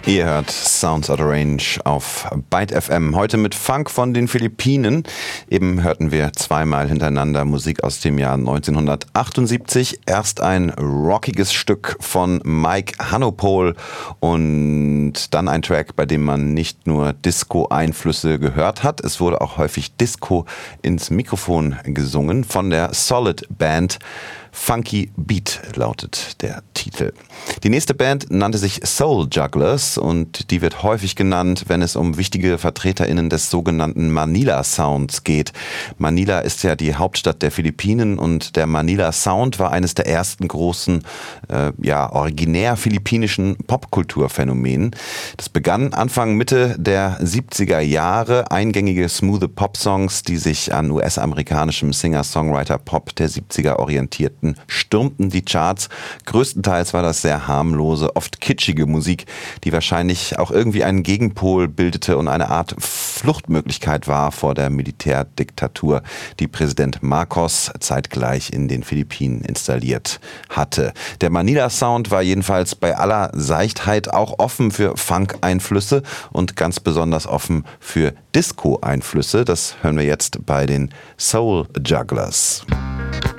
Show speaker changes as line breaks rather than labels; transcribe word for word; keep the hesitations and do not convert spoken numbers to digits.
Ihr hört Sounds Out of Range auf Byte F M. Heute mit Funk von den Philippinen. Eben hörten wir zweimal hintereinander Musik aus dem Jahr neunzehnhundertachtundsiebzig. Erst ein rockiges Stück von Mike Hanopol und dann ein Track, bei dem man nicht nur Disco-Einflüsse gehört hat. Es wurde auch häufig Disco ins Mikrofon gesungen von der Solid Band. Funky Beat lautet der Titel. Die nächste Band nannte sich Soul Jugglers und die wird häufig genannt, wenn es um wichtige VertreterInnen des sogenannten Manila Sounds geht. Manila ist ja die Hauptstadt der Philippinen und der Manila Sound war eines der ersten großen, äh, ja, originär philippinischen Popkulturphänomenen. Das begann Anfang Mitte der siebziger Jahre. Eingängige, smooth Pop-Songs, die sich an U S-amerikanischem Singer-Songwriter-Pop der siebziger orientierten, stürmten die Charts. Größtenteils war das sehr harmlose, oft kitschige Musik, die wahrscheinlich auch irgendwie einen Gegenpol bildete und eine Art Fluchtmöglichkeit war vor der Militärdiktatur, die Präsident Marcos zeitgleich in den Philippinen installiert hatte. Der Manila Sound war jedenfalls bei aller Seichtheit auch offen für Funk-Einflüsse und ganz besonders offen für Disco-Einflüsse. Das hören wir jetzt bei den Soul Jugglers.